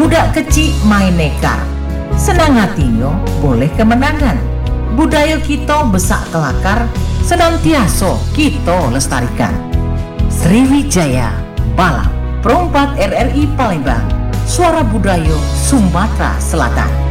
Budak kecil main nekar, senang hatinya boleh kemenangan. Budaya kita besak kelakar, senantiasa kita lestarikan. Sriwijaya Balap, Perompak RRI Palembang, Suara Budaya Sumatera Selatan.